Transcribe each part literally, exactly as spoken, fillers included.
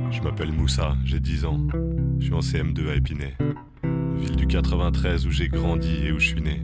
Je m'appelle Moussa, j'ai dix ans. Je suis en C M deux à Épinay, ville du quatre-vingt-treize où j'ai grandi et où je suis né.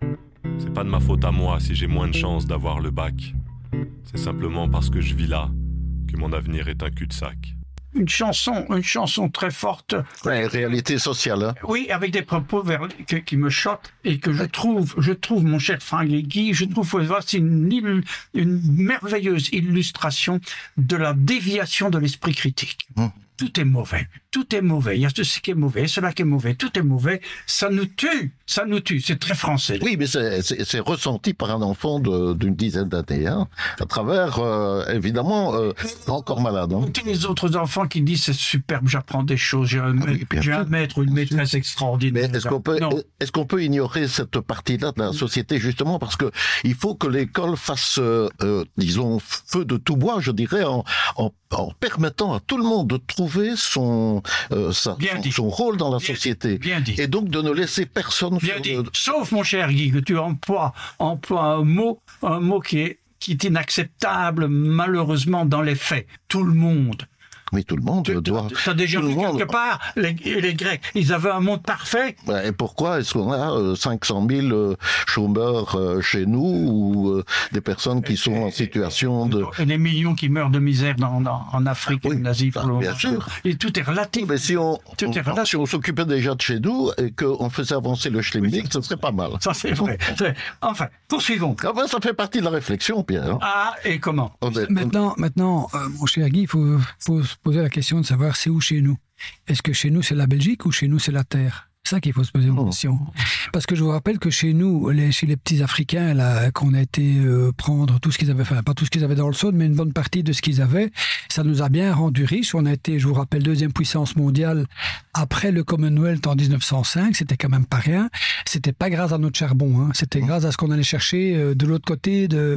C'est pas de ma faute à moi si j'ai moins de chances d'avoir le bac. C'est simplement parce que je vis là que mon avenir est un cul-de-sac. Une chanson, une chanson très forte. Ouais, réalité sociale. Hein. Oui, avec des propos vers, que, qui me choquent et que je trouve, je trouve, mon cher Franck Guy, je trouve que c'est une, une merveilleuse illustration de la déviation de l'esprit critique. Mmh. Tout est mauvais, tout est mauvais. Il y a ce qui est mauvais, cela qui est mauvais, tout est mauvais. Ça nous tue, ça nous tue. C'est très français. Oui, mais c'est, c'est, c'est ressenti par un enfant de, d'une dizaine d'années, hein, à travers, euh, évidemment, euh, encore malade. Hein. Tous les autres enfants qui disent c'est superbe, j'apprends des choses, j'ai un, ah oui, j'ai un maître ou une maîtresse extraordinaire. Mais est-ce qu'on peut, non. est-ce qu'on peut ignorer cette partie-là de la société justement parce que il faut que l'école fasse, euh, euh, disons, feu de tout bois, je dirais, en, en, en permettant à tout le monde de trouver son, euh, sa, son, son rôle dans la bien société. Dit, bien dit. Et donc de ne laisser personne bien faire dit. De... Sauf, mon cher Guy, que tu emploies, emploies un mot, un mot qui est, qui est inacceptable, malheureusement, dans les faits. Tout le monde. Oui, tout le monde tu, doit... Tu as déjà vu quelque monde... part, les, les Grecs, ils avaient un monde parfait. Et pourquoi est-ce qu'on a euh, cinq cent mille euh, chômeurs euh, chez nous ou euh, des personnes qui et, sont en situation de... Et des millions qui meurent de misère dans, dans, en Afrique oui, et en Asie. Ah, bien sûr. Et tout est relatif. Mais si on, tout on, est relatif. Si on s'occupait déjà de chez nous et qu'on faisait avancer le schlimmick, oui, ce serait pas mal. Ça, c'est vrai. C'est... Enfin, poursuivons. Enfin, ça fait partie de la réflexion, Pierre. Hein. Ah, et comment on est, Maintenant, on... maintenant euh, mon cher Guy, il faut, faut poser la question de savoir c'est où chez nous. Est-ce que chez nous c'est la Belgique ou chez nous c'est la Terre? C'est ça qu'il faut se poser une question. Parce que je vous rappelle que chez nous, les, chez les petits Africains, là, qu'on a été euh, prendre tout ce qu'ils avaient, enfin pas tout ce qu'ils avaient dans le Saône, mais une bonne partie de ce qu'ils avaient, ça nous a bien rendu riches. On a été, je vous rappelle, deuxième puissance mondiale après le Commonwealth en dix-neuf cent cinq. C'était quand même pas rien. C'était pas grâce à notre charbon. Hein. C'était grâce à ce qu'on allait chercher euh, de l'autre côté de,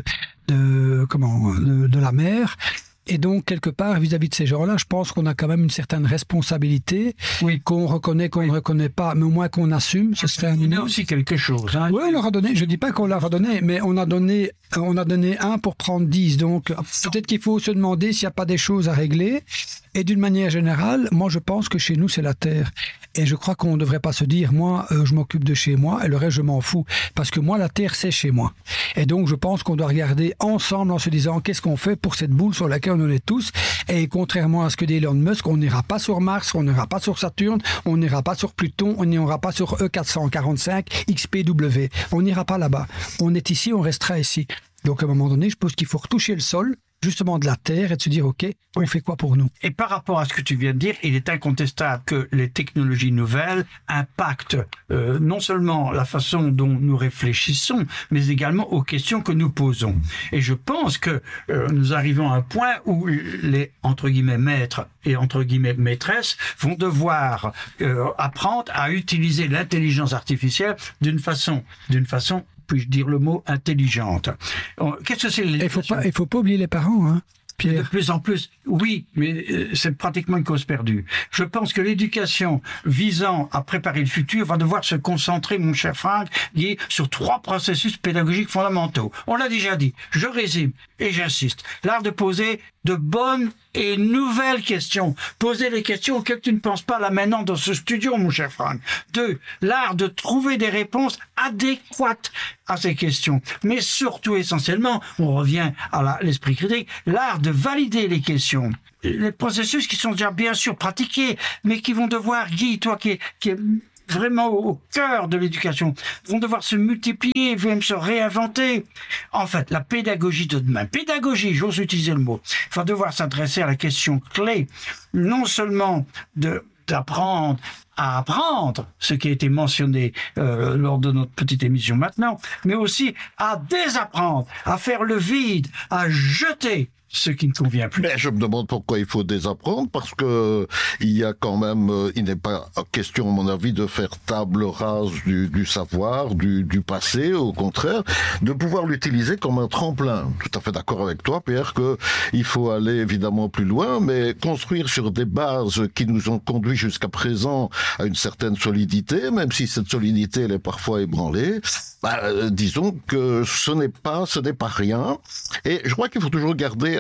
de comment, de, de la mer. Et donc, quelque part, vis-à-vis de ces gens-là, je pense qu'on a quand même une certaine responsabilité, oui, qu'on reconnaît, qu'on oui. ne reconnaît pas, mais au moins qu'on assume. Ce serait un Il y a aussi quelque chose. Hein. Oui, on leur a donné, je ne dis pas qu'on leur a donné, mais on a donné, on a donné un pour prendre dix. Donc, peut-être qu'il faut se demander s'il n'y a pas des choses à régler. Et d'une manière générale, moi, je pense que chez nous, c'est la terre. Et je crois qu'on ne devrait pas se dire, moi, euh, je m'occupe de chez moi et le reste, je m'en fous. Parce que moi, la terre, c'est chez moi. Et donc, je pense qu'on doit regarder ensemble en se disant, qu'est-ce qu'on fait pour cette boule sur laquelle on est tous. Et contrairement à ce que dit Elon Musk, on n'ira pas sur Mars, on n'ira pas sur Saturne, on n'ira pas sur Pluton, on n'ira pas sur E quatre cent quarante-cinq X P W. On n'ira pas là-bas. On est ici, on restera ici. Donc, à un moment donné, je pense qu'il faut retoucher le sol, justement de la terre, et de se dire, OK, on fait quoi pour nous? Et par rapport à ce que tu viens de dire, il est incontestable que les technologies nouvelles impactent euh, non seulement la façon dont nous réfléchissons, mais également aux questions que nous posons. Et je pense que euh, nous arrivons à un point où les, entre guillemets, maîtres et entre guillemets, maîtresses vont devoir euh, apprendre à utiliser l'intelligence artificielle d'une façon, d'une façon puis-je dire le mot intelligente. Qu'est-ce que c'est l'éducation ? Il faut pas, il faut pas oublier les parents, hein, Pierre. De plus en plus, oui, mais c'est pratiquement une cause perdue. Je pense que l'éducation visant à préparer le futur va devoir se concentrer, mon cher Franck, Guy, sur trois processus pédagogiques fondamentaux. On l'a déjà dit. Je résume et j'insiste. L'art de poser de bonnes et nouvelles questions. Poser les questions auxquelles tu ne penses pas là maintenant dans ce studio, mon cher Franck. Deux, l'art de trouver des réponses adéquates à ces questions. Mais surtout, essentiellement, on revient à la, l'esprit critique, l'art de valider les questions. Les processus qui sont déjà bien sûr pratiqués, mais qui vont devoir, Guy, toi qui est, qui est vraiment au cœur de l'éducation, vont devoir se multiplier, même se réinventer. En fait, la pédagogie de demain, pédagogie, j'ose utiliser le mot, va devoir s'adresser à la question clé, non seulement de d'apprendre à apprendre, ce qui a été mentionné euh, lors de notre petite émission maintenant, mais aussi à désapprendre, à faire le vide, à jeter ce qui ne convient plus. Mais je me demande pourquoi il faut désapprendre, parce que il y a quand même, euh, il n'est pas question, à mon avis, de faire table rase du, du savoir, du, du passé, au contraire, de pouvoir l'utiliser comme un tremplin. Tout à fait d'accord avec toi, Pierre, que il faut aller évidemment plus loin, mais construire sur des bases qui nous ont conduit jusqu'à présent à une certaine solidité, même si cette solidité, elle est parfois ébranlée. Bah, euh, disons que ce n'est pas, ce n'est pas rien. Et je crois qu'il faut toujours garder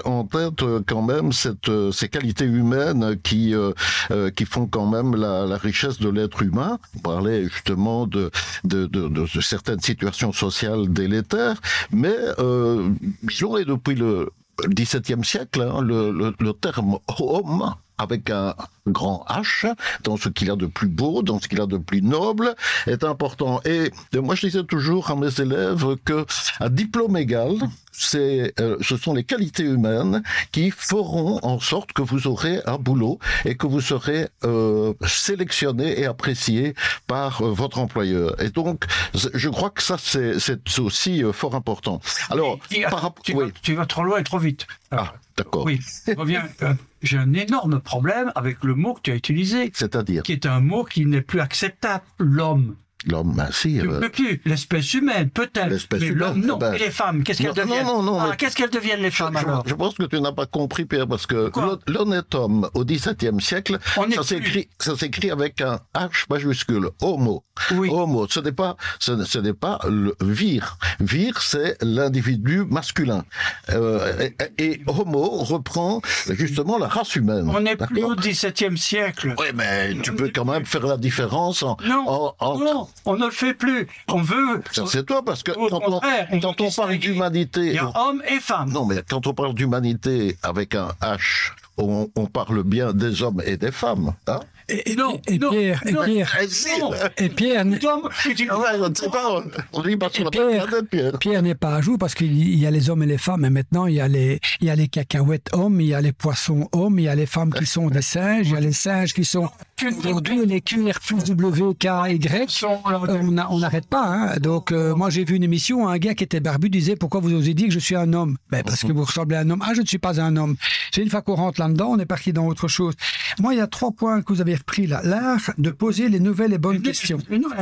en tête euh, quand même cette, euh, ces qualités humaines qui, euh, euh, qui font quand même la, la richesse de l'être humain. On parlait justement de, de, de, de, de certaines situations sociales délétères, mais euh, disons, et depuis le dix-septième siècle, hein, le, le, le terme homme, avec un grand H, dans ce qu'il a de plus beau, dans ce qu'il a de plus noble, est important. Et moi, je disais toujours à mes élèves que un diplôme égal, c'est, euh, ce sont les qualités humaines qui feront en sorte que vous aurez un boulot et que vous serez euh, sélectionné et apprécié par euh, votre employeur. Et donc, je crois que ça, c'est, c'est aussi euh, fort important. Alors, tu, par rapport, tu, oui. vas, tu vas trop loin et trop vite. Ah, d'accord. Oui, je reviens. Euh, j'ai un énorme problème avec le mot que tu as utilisé. C'est-à-dire qui est un mot qui n'est plus acceptable. L'homme. L'homme, ben si. Tu ne euh... peux plus. L'espèce humaine, peut-être. L'espèce mais humaine, l'homme, non. ben... Et les femmes, qu'est-ce qu'elles non, deviennent non, non, non, ah, mais... Qu'est-ce qu'elles deviennent, les femmes, je, alors je, je pense que tu n'as pas compris, Pierre, parce que l'honnête homme, au dix-septième siècle, ça s'écrit, ça s'écrit avec un H majuscule. Homo. Oui. Homo. Ce n'est pas, ce, ce n'est pas le vir. Vir, c'est l'individu masculin. Euh, et, et homo reprend justement la race humaine. On n'est plus au dix-septième siècle. Oui, mais tu peux quand même faire la différence en... Non, en, en... non, on ne le fait plus. On veut... Ça, c'est toi, parce que Au quand contraire, on, on quand on parle d'humanité... Il y a hommes et femmes. Non, mais quand on parle d'humanité avec un H, on, on parle bien des hommes et des femmes. Hein? Et, et, non, et non, Pierre, non, et Pierre, non. et Pierre, Tom, tu... Ouais, je ne sais pas, on dit pas sur la Pierre, planète, Pierre. Pierre n'est pas à jour parce qu'il y a les hommes et les femmes, et maintenant il y a les, il y a les cacahuètes hommes, il y a les poissons hommes, il y a les femmes qui sont des singes, il y a les singes qui sont aujourd'hui les Q R plus W K Y. On n'arrête pas. Hein. Donc euh, moi j'ai vu une émission, un gars qui était barbu disait pourquoi vous osez dire que je suis un homme? Ben parce que vous ressemblez à un homme. Ah, je ne suis pas un homme. C'est une fois qu'on rentre là-dedans, on est parti dans autre chose. Moi il y a trois points que vous avez repris là. L'art de poser les nouvelles et bonnes questions.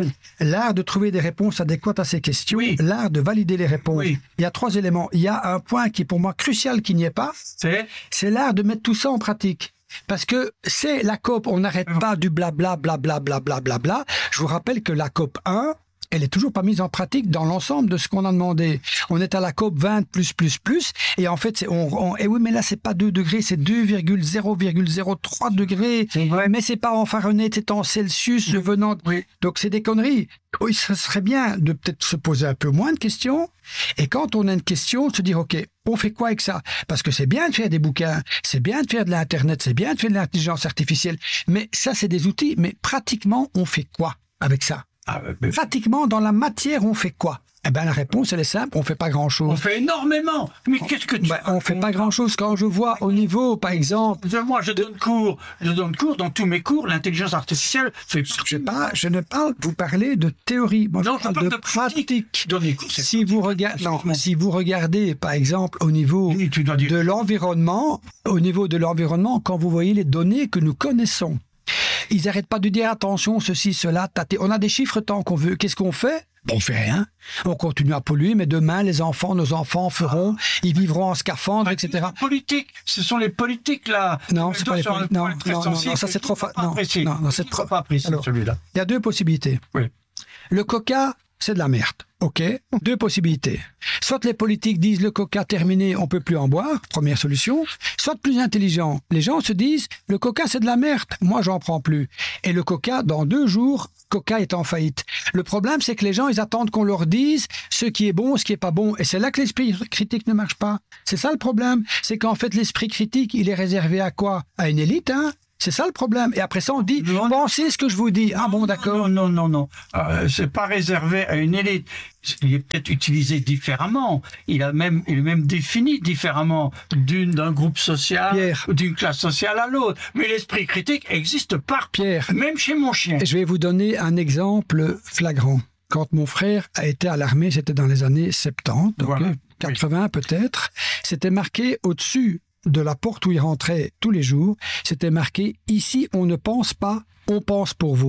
L'art de trouver des réponses adéquates à ces questions. Oui. L'art de valider les réponses. Oui. Il y a trois éléments. Il y a un point qui est pour moi crucial qui n'y est pas. C'est C'est l'art de mettre tout ça en pratique. Parce que c'est la COP, on n'arrête pas du blabla, blabla, blabla, blabla. Je vous rappelle que la COP un, elle est toujours pas mise en pratique dans l'ensemble de ce qu'on a demandé. On est à la COP vingt plus, plus, plus, et en fait, c'est, on, on, et oui, mais là, c'est pas deux degrés, c'est deux virgule zéro virgule zéro trois degrés. Mais c'est pas en Fahrenheit, c'est en Celsius, oui. venant. Oui. Donc, c'est des conneries. Oui, ce serait bien de peut-être se poser un peu moins de questions, et quand on a une question, se dire, OK, on fait quoi avec ça? Parce que c'est bien de faire des bouquins, c'est bien de faire de l'Internet, c'est bien de faire de l'intelligence artificielle, mais ça, c'est des outils, mais pratiquement, on fait quoi avec ça? Ah, mais... Pratiquement, dans la matière, on fait quoi? Eh bien, la réponse, elle est simple, on fait pas grand-chose. On fait énormément. Mais qu'est-ce que tu... Ben, on fait pas grand-chose. Quand je vois au niveau, par exemple... Moi, je donne cours. Je donne cours dans tous mes cours. L'intelligence artificielle fait... Je, pas, je ne parle... Vous parlez de théorie. Moi, non, je parle, je parle de, de pratique. pratique. Donner cours, c'est si, vous regard... non, si vous regardez, par exemple, au niveau oui, tu dois dire... de l'environnement, au niveau de l'environnement, quand vous voyez les données que nous connaissons, ils n'arrêtent pas de dire attention, ceci, cela, tâter. On a des chiffres tant qu'on veut. Qu'est-ce qu'on fait? Bon, on fait rien. On continue à polluer, mais demain, les enfants, nos enfants feront, ils vivront en scaphandre, et cetera. Politiques, ce sont les politiques là. Non, c'est pas les politiques. Non, non, non, non, ça c'est trop facile. Non, non, non, c'est trop pas précis celui-là. Il y a deux possibilités. Oui. Le coca, c'est de la merde. OK, deux possibilités. Soit les politiques disent le coca terminé, on peut plus en boire, première solution. Soit plus intelligent, les gens se disent le coca c'est de la merde, moi j'en prends plus. Et le coca, dans deux jours, coca est en faillite. Le problème c'est que les gens ils attendent qu'on leur dise ce qui est bon, ce qui est pas bon. Et c'est là que l'esprit critique ne marche pas. C'est ça le problème. C'est qu'en fait l'esprit critique il est réservé à quoi? À une élite, hein? C'est ça le problème. Et après ça, on dit, non, pensez ce que je vous dis. Ah bon, d'accord. Non, non, non, non. Euh, c'est pas réservé à une élite. Il est peut-être utilisé différemment. Il a même, il est même défini différemment d'une, d'un groupe social, Pierre. D'une classe sociale à l'autre. Mais l'esprit critique existe par Pierre. Même chez mon chien. Je vais vous donner un exemple flagrant. Quand mon frère a été à l'armée, c'était dans les années soixante-dix, donc voilà. quatre-vingts oui. peut-être, c'était marqué au-dessus de la porte où il rentrait tous les jours, c'était marqué « Ici, on ne pense pas, on pense pour vous ».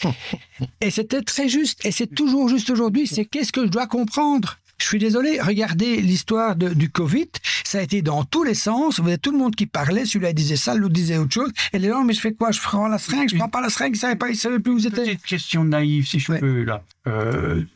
Et c'était très juste, et c'est toujours juste aujourd'hui, c'est qu'est-ce que je dois comprendre? Je suis désolé, regardez l'histoire de, du Covid, ça a été dans tous les sens, vous avez tout le monde qui parlait, celui-là disait ça, l'autre disait autre chose, et les gens, mais je fais quoi? Je prends la seringue, je prends pas la seringue, ils ne savaient pas, ils savaient plus où ils étaient. Petite question naïve, si je ouais. peux, là. Euh,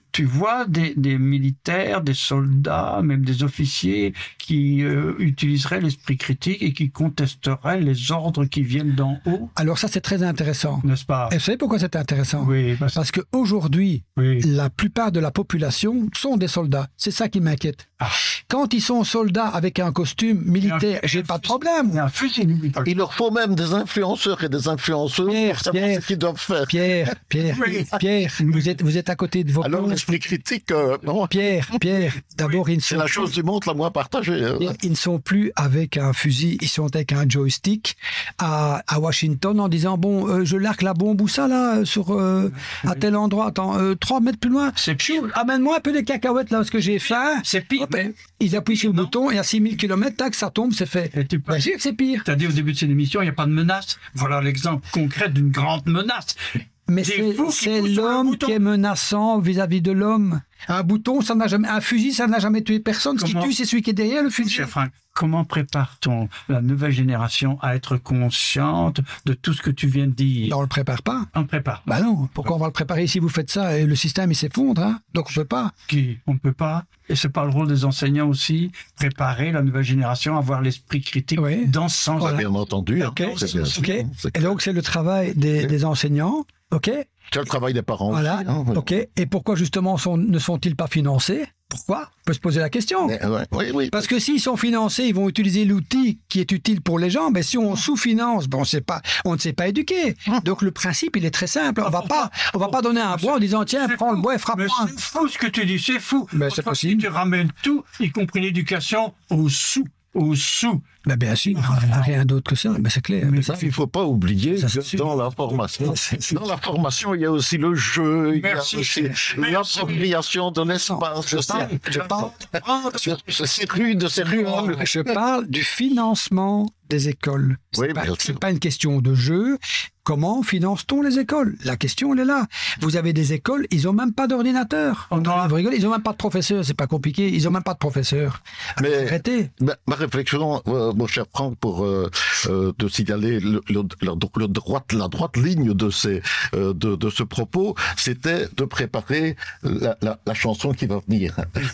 tu vois des, des militaires, des soldats, même des officiers qui euh, utiliseraient l'esprit critique et qui contesteraient les ordres qui viennent d'en haut. Alors ça, c'est très intéressant. N'est-ce pas? Et vous savez pourquoi c'est intéressant? Oui. Parce, parce qu'aujourd'hui, oui. la plupart de la population sont des soldats. C'est ça qui m'inquiète. Ah. Quand ils sont soldats avec un costume militaire, j'ai pas de problème. Un fusil militaire. Il leur faut même des influenceurs et des influenceuses Pierre, pour savoir Pierre, ce qu'ils doivent faire. Pierre, Pierre, Oui. Pierre, vous êtes, vous êtes à côté de vos Alors pompes. l'esprit critique, euh, non, Pierre, Pierre, d'abord, ils ne c'est sont la chose du monde la moins partagée. hein. Ils- Ils ne sont plus avec un fusil, ils sont avec un joystick à, à Washington en disant bon, euh, je largue la bombe ou ça là sur euh, à tel endroit. Attends, euh, trois mètres plus loin. C'est pire. Amène-moi un peu de cacahuètes là parce que j'ai faim. C'est pire. Hop, ils appuient sur le non. bouton et à six mille kilomètres, tac, ça tombe, c'est fait. Et tu peux- Bien sûr que c'est pire. Tu as dit au début de cette émission, il n'y a pas de menace. Voilà l'exemple concret d'une grande menace. Mais Des c'est fous qui c'est poussent sur le l'homme bouton. qui est menaçant vis-à-vis de l'homme. Un bouton, ça n'a jamais, un fusil, ça n'a jamais tué personne. Ce qui Comment tue, c'est celui qui est derrière le fusil. Cher Franck, comment prépare-t-on la nouvelle génération à être consciente de tout ce que tu viens de dire? Non, on le prépare pas. On prépare. Bah non, pourquoi on va le préparer si vous faites ça et le système il s'effondre, hein? Donc on peut pas. Qui on ne peut pas. Et c'est pas le rôle des enseignants aussi, préparer la nouvelle génération à avoir l'esprit critique Oui. dans ce sens. Voilà. Bien entendu. hein. Ok. C'est bien. Ok. C'est- Et donc c'est le travail des, des enseignants, ok? C'est le travail des parents. Voilà, aussi, hein. ok. Et pourquoi justement sont- ne sont-ils pas financés? Pourquoi? On peut se poser la question. Mais, ouais, oui, oui. Parce que s'ils sont financés, ils vont utiliser l'outil qui est utile pour les gens. Mais si on sous-finance, ben on sait pas, on ne sait pas éduquer. Donc le principe, il est très simple. On va pas, on va pas donner un bois en disant tiens, C'est prends le fou. bois et Mais frappe-moi. c'est fou ce que tu dis, c'est fou. Mais c'est Autrement, possible. Tu ramènes tout, y compris l'éducation, au sous. Au sous. Ben bien sûr, rien d'autre que ça. Ben c'est clair. Mais ça, il ne faut pas oublier Ça, que c'est dans la formation, dans la formation, il y a aussi le jeu, il y a Merci. aussi Merci. l'appropriation de l'espace. Je parle, je parle, C'est rude, c'est rude. je parle du financement des écoles. C'est Oui, pas, bien c'est sûr. pas une question de jeu. Comment finance-t-on les écoles? La question, elle est là. Vous avez des écoles, ils n'ont même pas d'ordinateur. On en a- Vous rigolez, ils n'ont même pas de professeur. C'est pas compliqué. Ils n'ont même pas de professeur. Alors, Mais- arrêtez. Ma, ma réflexion, euh, mon cher Franck, pour euh, euh, te signaler le, le, le- le droite, la droite ligne de, ces, euh, de, de ce propos, c'était de préparer la, la, la chanson qui va venir.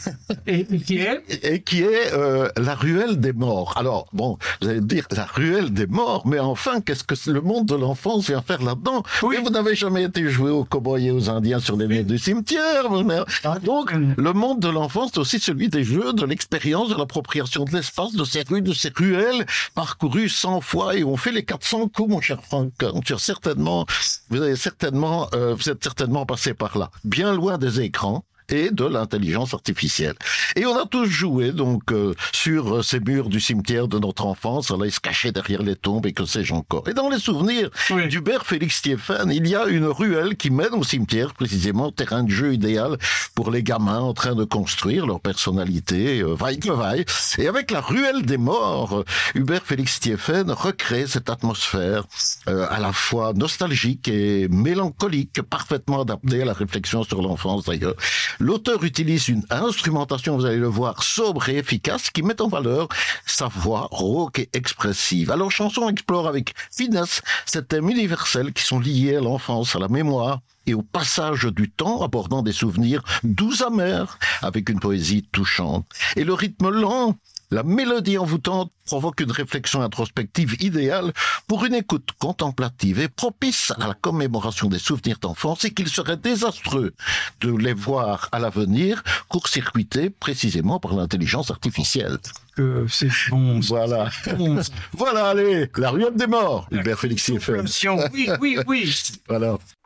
Et, et qui est Et qui est euh, la ruelle des morts. Alors, bon, vous allez me dire, la ruelle des morts, mais enfin, qu'est-ce que le monde de l'enfance vient faire là-dedans? Oui. Et vous n'avez jamais été joué aux cow-boys et aux indiens sur les murs du cimetière, mon mère. Donc, le monde de l'enfance, c'est aussi celui des jeux, de l'expérience, de l'appropriation de l'espace, de ces rues, de ces ruelles, parcourues cent fois, et on fait les quatre cents coups, mon cher Franck. Tu as certainement, vous avez certainement, euh, vous êtes certainement passé par là. Bien loin des écrans et de l'intelligence artificielle. Et on a tous joué donc euh, sur ces murs du cimetière de notre enfance, à aller se cacher derrière les tombes et que sais-je encore. Et dans les souvenirs Oui. d'Hubert Félix Stéphane, il y a une ruelle qui mène au cimetière, précisément terrain de jeu idéal pour les gamins en train de construire leur personnalité, euh, vaille que vaille. Et avec la ruelle des morts, euh, Hubert Félix Stéphane recrée cette atmosphère euh, à la fois nostalgique et mélancolique, parfaitement adaptée à la réflexion sur l'enfance d'ailleurs. L'auteur utilise une instrumentation, vous allez le voir, sobre et efficace, qui met en valeur sa voix rauque et expressive. Alors, Chanson explore avec finesse ces thèmes universels qui sont liés à l'enfance, à la mémoire et au passage du temps, abordant des souvenirs doux amers, avec une poésie touchante. Et le rythme lent, la mélodie envoûtante provoque une réflexion introspective idéale pour une écoute contemplative et propice à la commémoration des souvenirs d'enfance, et qu'il serait désastreux de les voir à l'avenir court-circuités précisément par l'intelligence artificielle. que c'est bon. Voilà. c'est bon. Voilà, allez, la ruelle des morts, Hubert Félix Stéphane. Oui, oui, oui. Voilà.